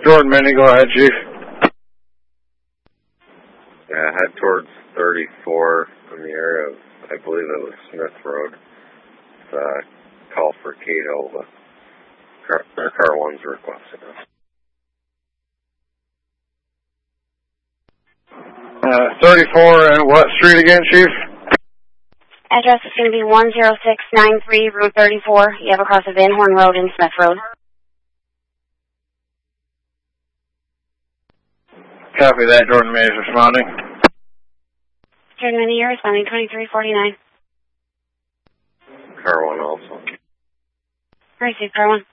Jordan Minnie, go ahead, Chief. Yeah, head towards 34 in the area of, I believe it was Smith Road. Call for Cato, but car 1's requesting us. 34 and what street again, Chief? Address is going to be 10693 Route 34. You have across the Van Horn Road and Smith Road. Copy that. Jordan Minnie is responding. Jordan Minnie, you're responding 2349. Car 1 also. Receive car 1.